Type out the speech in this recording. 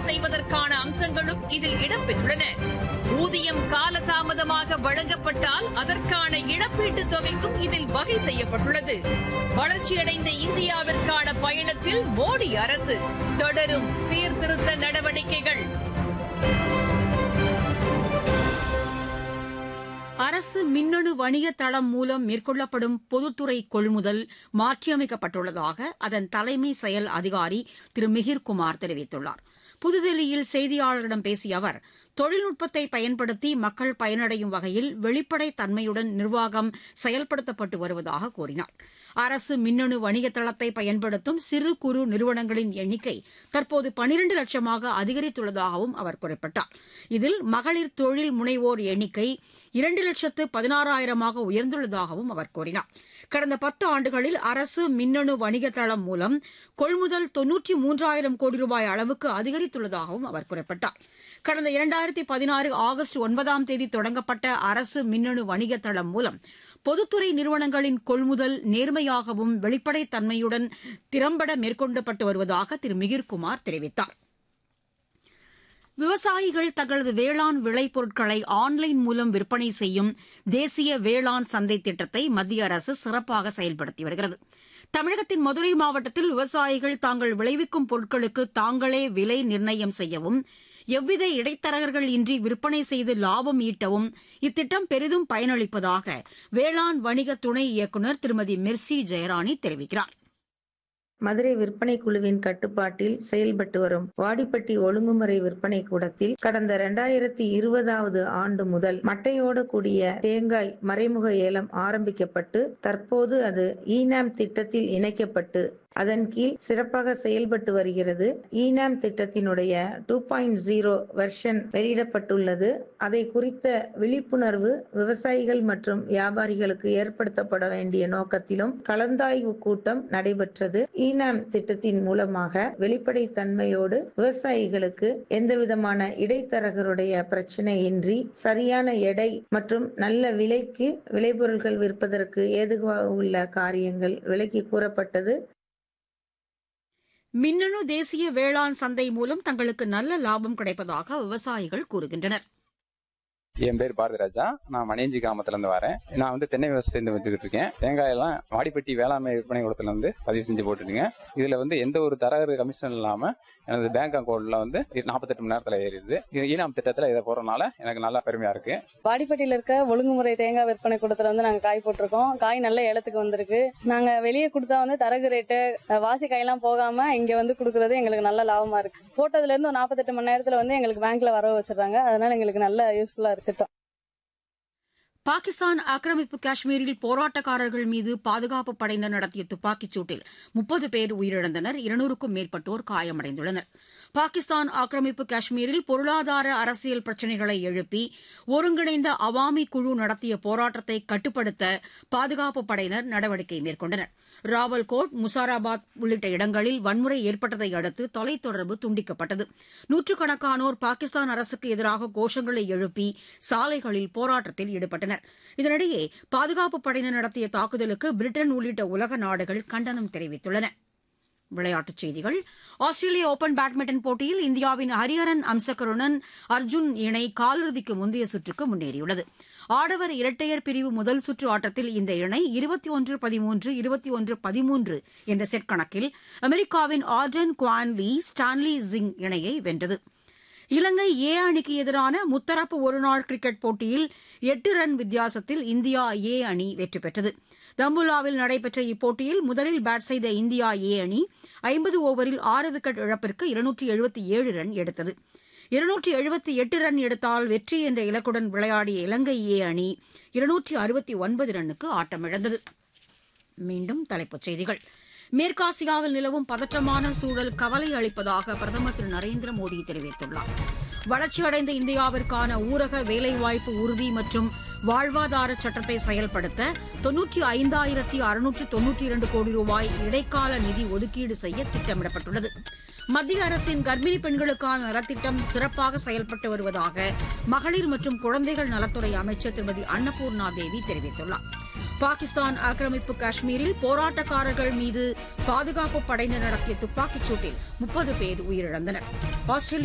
செய்வதற்கான அம்சங்களும் இதில் இடம்பெற்றுள்ளன. ஊதியம் காலதாமதமாக வழங்கப்பட்டால் அதற்கான இழப்பீட்டுத் தொகைக்கும் இதில் வகை செய்யப்பட்டுள்ளது. வளர்ச்சியடைந்த இந்தியாவிற்கான பயணத்தில் மோடி அரசு தொடரும் சீர்திருத்த நடவடிக்கைகள். அரசு மின்னணு வணிக தளம் மூலம் மேற்கொள்ளப்படும் பொதுத்துறை கொள்முதல் மாற்றியமைக்கப்பட்டுள்ளதாக அதன் தலைமை செயல் அதிகாரி திரு மிகிர்குமார் தெரிவித்துள்ளார். புதுதில்லியில் செய்தியாளர்களிடம் பேசிய அவர், தொழில்நுட்பத்தை பயன்படுத்தி மக்கள் பயனடையும் வகையில் வெளிப்படைத் தன்மையுடன் நிர்வாகம் செயல்படுத்தப்பட்டு வருவதாக கூறினார். அரசு மின்னணு வணிக தளத்தை பயன்படுத்தும் சிறு குறு நிறுவனங்களின் எண்ணிக்கை தற்போது 12 லட்சமாக அதிகரித்துள்ளதாகவும் அவர் குறிப்பிட்டார். இதில் மகளிர் தொழில் முனைவோர் எண்ணிக்கை 2,16,000 உயர்ந்துள்ளதாகவும் அவர் கூறினார். கடந்த 10 ஆண்டுகளில் அரசு மின்னணு வணிக தளம் மூலம் கொள்முதல் 93,000 கோடி ரூபாய் அளவுக்கு அதிகரித்துள்ளதாகவும் அவர் குறிப்பிட்டார். கடந்த 2016 ஆகஸ்ட் 9ஆம் தேதி தொடங்கப்பட்ட அரசு மின்னணு வணிக தளம் மூலம் பொதுத்துறை நிறுவனங்களின் கொள்முதல் நேர்மையாகவும் வெளிப்படைத் தன்மையுடன் திறம்பட மேற்கொள்ளப்பட்டு வருவதாக திரு மிகிர்குமார் தெரிவித்தார். விவசாயிகள் தங்களது வேளாண் விளைபொருட்களை ஆன்லைன் மூலம் விற்பனை செய்யும் தேசிய வேளாண் சந்தை திட்டத்தை மத்திய அரசு சிறப்பாக செயல்படுத்தி வருகிறது. தமிழகத்தின் மதுரை மாவட்டத்தில் விவசாயிகள் தாங்கள் விளைவிக்கும் பொருட்களுக்கு தாங்களே விலை நிர்ணயம் செய்யவும், எவ்வித இடைத்தரகர்கள் இன்றி விற்பனை செய்து லாபம் ஈட்டவும் இத்திட்டம் பெரிதும் பயனளிப்பதாக வேளாண் வணிக துணை இயக்குநர் திருமதி மெர்சி ஜெயராணி தெரிவிக்கிறார். மதுரை விற்பனை குழுவின் கட்டுப்பாட்டில் செயல்பட்டு வரும் வாடிப்பட்டி ஒழுங்குமுறை விற்பனை கூடத்தில் கடந்த 2020 ஆண்டு முதல் மட்டையோடு கூடிய தேங்காய் மறைமுக ஏலம் ஆரம்பிக்கப்பட்டு தற்போது அது ஈனாம் திட்டத்தில் இணைக்கப்பட்டு அதன் கீழ் சிறப்பாக செயல்பட்டு வருகிறது. ஈனாம் திட்டத்தினுடைய 2.0 வெர்ஷன் வெளியிடப்பட்டுள்ளது. அதை குறித்த விழிப்புணர்வு விவசாயிகள் மற்றும் வியாபாரிகளுக்கு ஏற்படுத்தப்பட வேண்டிய நோக்கத்திலும் கலந்தாய்வு கூட்டம் நடைபெற்றது. ஈனாம் திட்டத்தின் மூலமாக வெளிப்படைத்தன்மையோடு விவசாயிகளுக்கு எந்தவிதமான இடைத்தரகருடைய பிரச்சனையின்றி சரியான எடை மற்றும் நல்ல விலைக்கு விளைபொருட்கள் விற்பதற்கு ஏதுவாக உள்ள காரியங்கள் விலக்கி கூறப்பட்டது. மின்னணு தேசிய வேளாண் சந்தை மூலம் தங்களுக்கு நல்ல லாபம் கிடைப்பதாக விவசாயிகள் கூறுகின்றனர். என் பேர் பாரதிராஜா. நான் மணியஞ்சி கிராமத்துல இருந்து வரேன். நான் தென்னை விவசாயம் வச்சுக்கிட்டு இருக்கேன். தேங்காயெல்லாம் வாடிப்பட்டி வேளாண்மை விற்பனை கூடத்துல பதிவு செஞ்சு போட்டுருக்கேன். இதுல எந்த ஒரு தரகர் கமிஷன் இல்லாம எனது பேங்க் அக்கௌண்ட்ல 48 மணி நேரத்துல ஏறிடுது. ஈனாம் திட்டத்துல இதை போறதுனால எனக்கு நல்லா பெருமையா இருக்கு. வாடிப்பட்டியில இருக்க ஒழுங்குமுறை தேங்காய் விற்பனை கூடத்துல நாங்க காய் போட்டிருக்கோம். காய் நல்ல ஏலத்துக்கு வந்திருக்கு. நாங்க வெளியே கொடுத்தா தரகு ரேட்டு வாசி காயெல்லாம் போகாம இங்க கொடுக்கறது எங்களுக்கு நல்ல லாபமா இருக்கு. போட்டதுல இருந்து 48 மணி நேரத்துல எங்களுக்கு பேங்க்ல வரவு வச்சிடறாங்க. அதனால எங்களுக்கு நல்ல யூஸ்ஃபுல்லா இருக்கு. பாகிஸ்தான் ஆக்கிரமிப்பு காஷ்மீரில் போராட்டக்காரர்கள் மீது பாதுகாப்பு படையினர் நடத்திய துப்பாக்கிச் சூட்டில் 30 பேர் உயிரிழந்தனர். 200க்கும் மேற்பட்டோர் காயமடைந்துள்ளனர். பாகிஸ்தான் ஆக்கிரமிப்பு காஷ்மீரில் பொருளாதார அரசியல் பிரச்சினைகளை எழுப்பி ஒருங்கிணைந்த அவாமி குழு நடத்திய போராட்டத்தை கட்டுப்படுத்த பாதுகாப்பு படையினர் நடவடிக்கை மேற்கொண்டனர். ராவல்கோட், முசாராபாத் உள்ளிட்ட இடங்களில் வன்முறை ஏற்பட்டதை அடுத்து தொலைத்தொடர்பு துண்டிக்கப்பட்டது. நூற்றுக்கணக்கானோர் பாகிஸ்தான் அரசுக்கு எதிராக கோஷங்களை எழுப்பி சாலைகளில் போராட்டத்தில் ஈடுபட்டனர். இதனிடையே பாதுகாப்பு படையினர் நடத்திய தாக்குதலுக்கு பிரிட்டன் உள்ளிட்ட உலக நாடுகள் கண்டனம் தெரிவித்துள்ளன. விளையாட்டுச் செய்திகள். ஆஸ்திரேலிய ஓபன் பேட்மிண்டன் போட்டியில் இந்தியாவின் ஹரிஹரன் அம்சகருடன் அர்ஜுன் இணை காலிறுதிக்கு முந்தைய சுற்றுக்கு முன்னேறியுள்ளது. ஆடவர் இரட்டையர் பிரிவு முதல் சுற்று ஆட்டத்தில் இந்த இணை 21-13, 21-13 என்ற செட் கணக்கில் அமெரிக்காவின் ஆர்டன் குவான்லி ஸ்டான்லி ஜிங் இணையை வென்றது. இலங்கை ஏ அணிக்கு எதிரான முத்தரப்பு ஒருநாள் கிரிக்கெட் போட்டியில் 8 ரன் வித்தியாசத்தில் இந்தியா ஏ அணி வெற்றி பெற்றது. தம்புல்லாவில் நடைபெற்ற இப்போட்டியில் முதலில் பேட் செய்த இந்தியா ஏ அணி 50 ஓவரில் 6 விக்கெட் இழப்பிற்கு 277 ரன் எடுத்தது. 278 ரன் எடுத்தால் வெற்றி என்ற இலக்குடன் விளையாடிய இலங்கை ஏ அணி 269 ரன்னுக்கு ஆட்டமிழந்தது. மீண்டும் தலைப்புச் செய்திகள். மேற்காசியாவில் நிலவும் பதற்றமான சூழல் கவலை அளிப்பதாக பிரதமர் திரு நரேந்திர மோடி தெரிவித்துள்ளார். வளர்ச்சியடைந்த இந்தியாவிற்கான ஊரக வேலைவாய்ப்பு உறுதி மற்றும் வாழ்வாதார சட்டத்தை செயல்படுத்த 95,692 கோடி ரூபாய் இடைக்கால நிதி ஒதுக்கீடு செய்ய திட்டமிடப்பட்டுள்ளது. மத்திய அரசின் கர்ப்பிணி பெண்களுக்கான நலத்திட்டம் சிறப்பாக செயல்பட்டு வருவதாக மகளிர் மற்றும் குழந்தைகள் நலத்துறை அமைச்சர் திருமதி அன்னபூர்ணா தேவி தெரிவித்துள்ளார். பாகிஸ்தான் ஆக்கிரமிப்பு காஷ்மீரில் போராட்டக்காரர்கள் மீது பாதுகாப்பு படையினர் நடத்திய துப்பாக்கிச் சூட்டில் 30 பேர் உயிரிழந்தனர்.